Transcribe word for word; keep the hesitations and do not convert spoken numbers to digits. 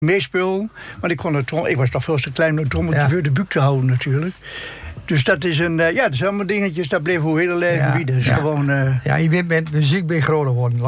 meespelen. Want ik, kon het trom- ik was toch veel te klein om het trommeltje Ja. voor de buik te houden natuurlijk. Dus dat is een, uh, ja, dat zijn allemaal dingetjes, dat bleef hoe heel erg Ja, wie. Dus ja. gewoon... Uh, Ja, je bent met muziek ben je groter geworden.